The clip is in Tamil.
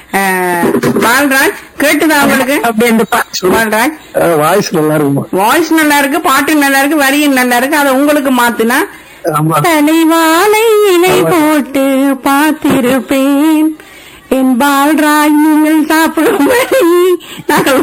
பால்ராஜ் கேட்டுதா உங்களுக்கு? அப்படி அந்த பால்ராஜ் வாய்ஸ் நல்லா இருக்கும். வாய்ஸ் நல்லா இருக்கு, பாட்டு நல்லா இருக்கு, வரியும் நல்லா இருக்கு. அதை உங்களுக்கு மாத்துனா தலைவாலை இலை போட்டு பார்த்திருப்பேன் என் பால்ராஜ் நீங்கள் சாப்பிடும்படி நாங்கள்